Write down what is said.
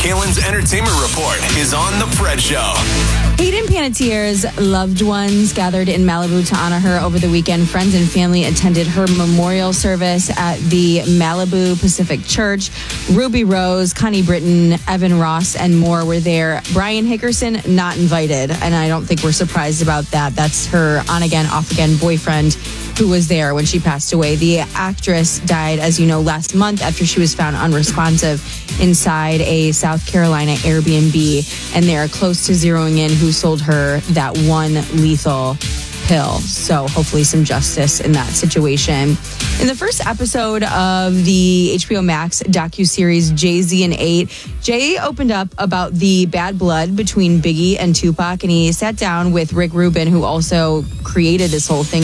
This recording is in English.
Kalen's Entertainment Report is on The Fred Show. Hayden Panettiere's loved ones gathered in Malibu to honor her over the weekend. Friends and family attended her memorial service at the Malibu Pacific Church. Ruby Rose, Connie Britton, Evan Ross, and more were there. Brian Hickerson, not invited, and I don't think we're surprised about that. That's her on-again, off-again boyfriend who was there when she passed away. The actress died, as you know, last month after she was found unresponsive inside a South Carolina Airbnb, and they're close to zeroing in who sold her that one lethal pill. So hopefully some justice in that situation. In the first episode of the HBO Max docuseries Jay-Z and 8, Jay opened up about the bad blood between Biggie and Tupac, and he sat down with Rick Rubin, who also created this whole thing